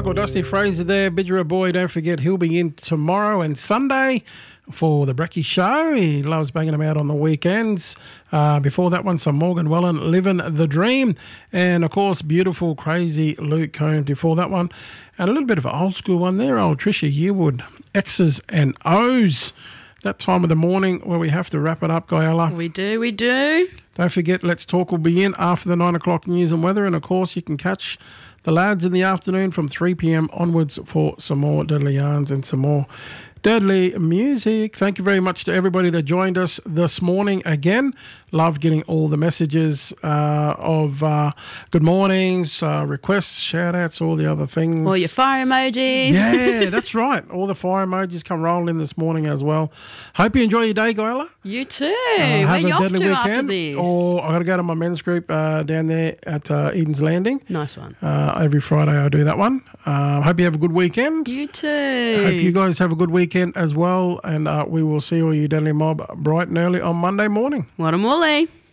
Uncle Dusty Fraser there. Bidgera boy, don't forget he'll be in tomorrow and Sunday for the Brecky Show. He loves banging them out on the weekends. Before that one, some Morgan Welland, Living the Dream. And, of course, beautiful, crazy Luke Combs before that one. And a little bit of an old school one there, old Tricia Yearwood, X's and O's. That time of the morning where we have to wrap it up, Guyella. We do. Don't forget, Let's Talk will be in after the 9 o'clock news and weather. And, of course, you can catch the lads in the afternoon from 3 p.m. onwards for some more Deadly Yarns and some more Deadly music. Thank you very much to everybody that joined us this morning again. Loved getting all the messages of good mornings, requests, shout-outs, all the other things. All your fire emojis. Yeah, that's right. All the fire emojis come rolling in this morning as well. Hope you enjoy your day, Guyella. You too. Have Where a you off deadly to weekend. after this? Or I've got to go to my men's group down there at Eden's Landing. Nice one. Every Friday I do that one. Hope you have a good weekend. You too. Hope you guys have a good weekend as well. And we will see all you Deadly Mob bright and early on Monday morning. What a molly.